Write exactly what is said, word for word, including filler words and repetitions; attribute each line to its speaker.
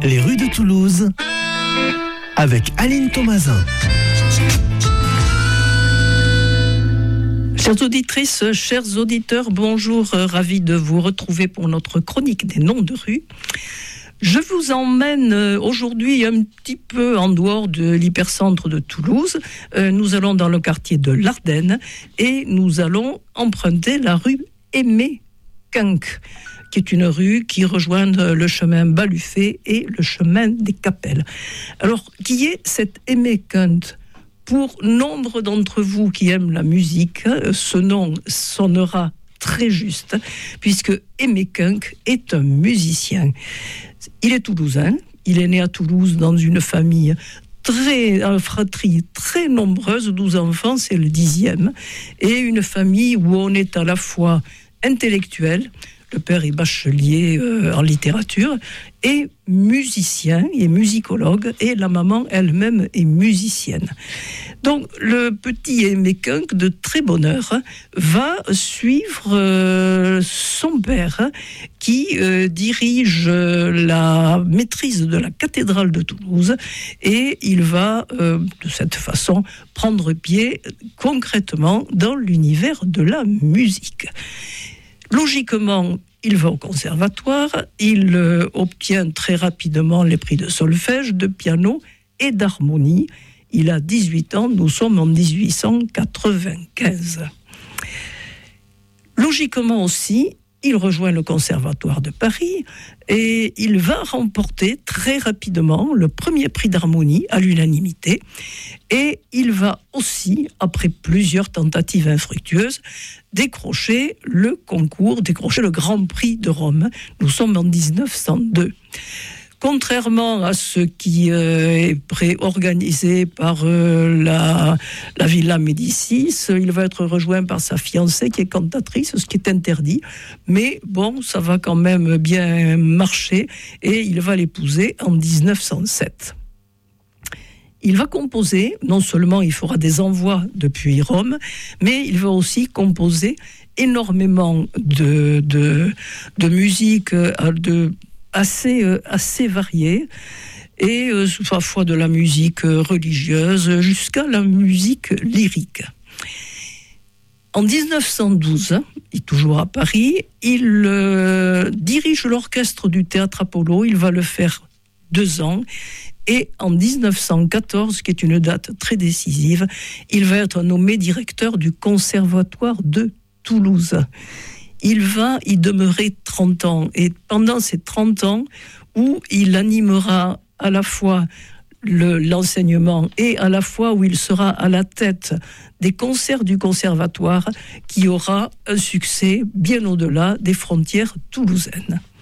Speaker 1: Les rues de Toulouse avec Aline Thomasin.
Speaker 2: Chères auditrices, chers auditeurs, bonjour, euh, ravi de vous retrouver pour notre chronique des noms de rues. Je vous emmène euh, aujourd'hui un petit peu en dehors de l'hypercentre de Toulouse. Euh, nous allons dans le quartier de l'Ardenne et nous allons emprunter la rue Aimé Quinque, qui est une rue qui rejoint le chemin Balufet et le chemin des Capelles. Alors, qui est cette Aimé Quinque ? Pour nombre d'entre vous qui aiment la musique, ce nom sonnera très juste, puisque Aimé Quinque est un musicien. Il est toulousain, il est né à Toulouse dans une famille très, une fratrie très nombreuse, douze enfants, c'est le dixième, et une famille où on est à la fois intellectuel, le père est bachelier euh, en littérature, et musicien, il est musicologue, et la maman elle-même est musicienne. Donc le petit Aimé Quinque, de très bonne heure, va suivre euh, son père, qui euh, dirige la maîtrise de la cathédrale de Toulouse, et il va euh, de cette façon prendre pied concrètement dans l'univers de la musique. Logiquement, il va au conservatoire, il euh, obtient très rapidement les prix de solfège, de piano et d'harmonie. Il a dix-huit ans, nous sommes en dix-huit cent quatre-vingt-quinze. Logiquement aussi, il rejoint le conservatoire de Paris et il va remporter très rapidement le premier prix d'harmonie à l'unanimité. Et il va aussi, après plusieurs tentatives infructueuses, décrocher le concours, décrocher le Grand Prix de Rome. Nous sommes en dix-neuf cent deux. Contrairement à ce qui euh, est pré-organisé par euh, la, la Villa Médicis, il va être rejoint par sa fiancée qui est cantatrice, ce qui est interdit. Mais bon, ça va quand même bien marcher et il va l'épouser en dix-neuf cent sept. Il va composer, non seulement il fera des envois depuis Rome, mais il va aussi composer énormément de, de, de musique, de assez, assez variée, et euh, parfois de la musique religieuse jusqu'à la musique lyrique. En dix-neuf cent douze, il est toujours à Paris, il euh, dirige l'orchestre du Théâtre Apollo, il va le faire deux ans, et en dix-neuf cent quatorze, qui est une date très décisive, il va être nommé directeur du Conservatoire de Toulouse. Il va y demeurer trente ans, et pendant ces trente ans, où il animera à la fois le, l'enseignement et à la fois où il sera à la tête des concerts du conservatoire, qui aura un succès bien au-delà des frontières toulousaines.